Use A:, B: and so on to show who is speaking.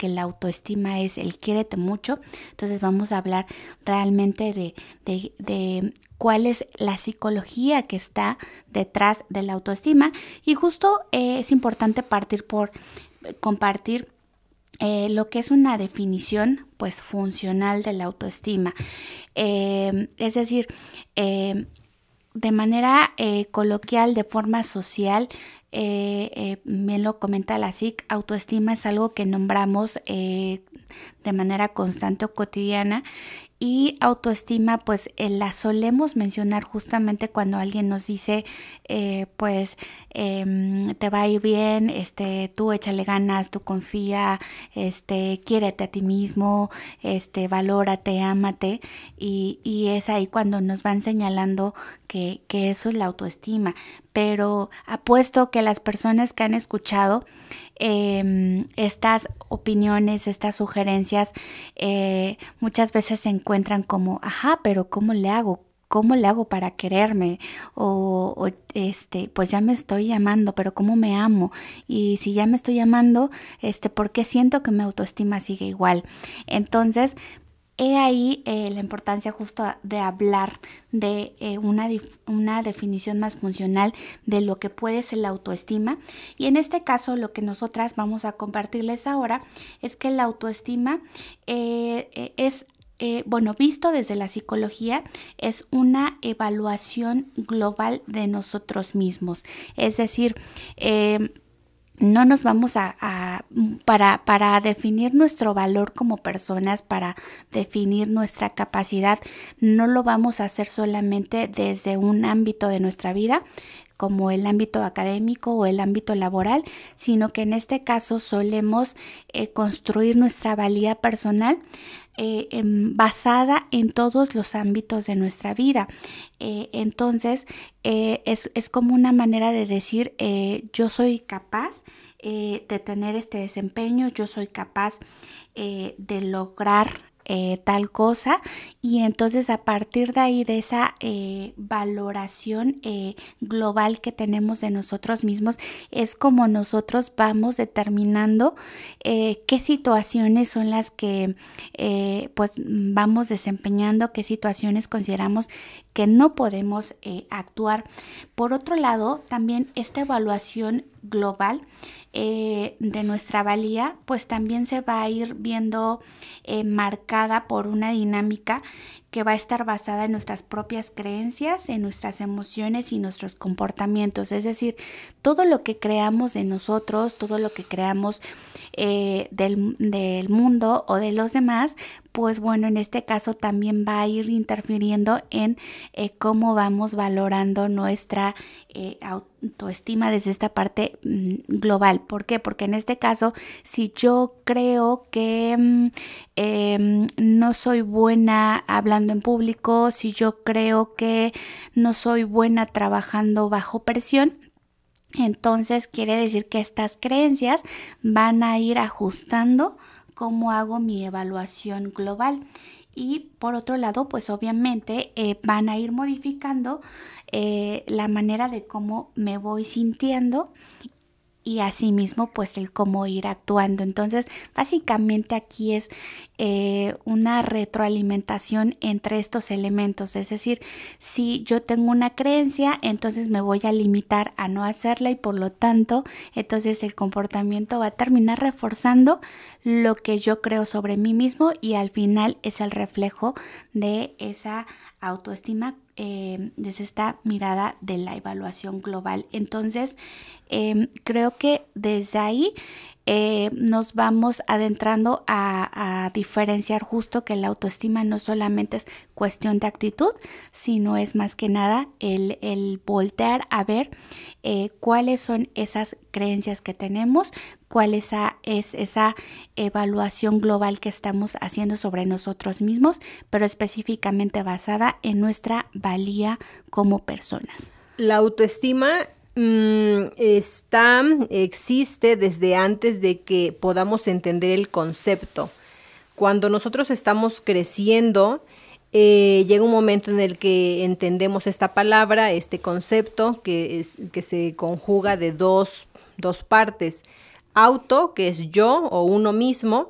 A: que la autoestima es el quiérete mucho. Entonces vamos a hablar realmente de cuál es la psicología que está detrás de la autoestima. Y justo es importante partir por compartir lo que es una definición pues funcional de la autoestima. Es decir, de manera coloquial, de forma social, bien lo comenta la SIC, autoestima es algo que nombramos de manera constante o cotidiana, y autoestima pues la solemos mencionar justamente cuando alguien nos dice te va a ir bien, tú échale ganas, tú confía, quiérete a ti mismo, valórate, ámate, y es ahí cuando nos van señalando que eso es la autoestima. Pero apuesto que las personas que han escuchado estas opiniones, estas sugerencias, muchas veces se encuentran como, pero ¿cómo le hago? ¿Cómo le hago para quererme? Pues ya me estoy amando, pero ¿cómo me amo? Y si ya me estoy amando, ¿por qué siento que mi autoestima sigue igual? Entonces, he ahí la importancia justo de hablar de una definición más funcional de lo que puede ser la autoestima. Y en este caso lo que nosotras vamos a compartirles ahora es que la autoestima es, visto desde la psicología, es una evaluación global de nosotros mismos. Es decir, no nos vamos para definir nuestro valor como personas, para definir nuestra capacidad, no lo vamos a hacer solamente desde un ámbito de nuestra vida, como el ámbito académico o el ámbito laboral, sino que en este caso solemos construir nuestra valía personal basada en todos los ámbitos de nuestra vida. Entonces, es como una manera de decir, yo soy capaz de tener este desempeño, yo soy capaz de lograr tal cosa, y entonces a partir de ahí, de esa valoración global que tenemos de nosotros mismos, es como nosotros vamos determinando qué situaciones son las que pues vamos desempeñando, qué situaciones consideramos que no podemos actuar. Por otro lado, también esta evaluación global de nuestra valía, pues también se va a ir viendo marcada por una dinámica que va a estar basada en nuestras propias creencias, en nuestras emociones y nuestros comportamientos. Es decir, todo lo que creamos de nosotros, todo lo que creamos del mundo o de los demás, pues bueno, en este caso también va a ir interfiriendo en cómo vamos valorando nuestra autoestima desde esta parte global. ¿Por qué? Porque en este caso, si yo creo que no soy buena hablando en público, si yo creo que no soy buena trabajando bajo presión, entonces quiere decir que estas creencias van a ir ajustando cómo hago mi evaluación global. Y por otro lado, pues obviamente van a ir modificando la manera de cómo me voy sintiendo, y asimismo pues el cómo ir actuando. Entonces básicamente aquí es una retroalimentación entre estos elementos. Es decir, si yo tengo una creencia, entonces me voy a limitar a no hacerla, y por lo tanto entonces el comportamiento va a terminar reforzando lo que yo creo sobre mí mismo, y al final es el reflejo de esa autoestima desde esta mirada de la evaluación global. Entonces creo que desde ahí nos vamos adentrando a diferenciar justo que la autoestima no solamente es cuestión de actitud, sino es más que nada el voltear a ver cuáles son esas creencias que tenemos, cuál es esa evaluación global que estamos haciendo sobre nosotros mismos, pero específicamente basada en nuestra valía como personas.
B: La autoestima existe desde antes de que podamos entender el concepto. Cuando nosotros estamos creciendo, llega un momento en el que entendemos esta palabra, este concepto que se conjuga de dos partes. Auto, que es yo o uno mismo,